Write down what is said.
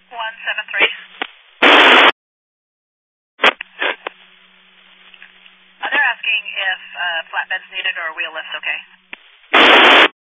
173. They're asking if flatbed's needed or wheel lift's okay.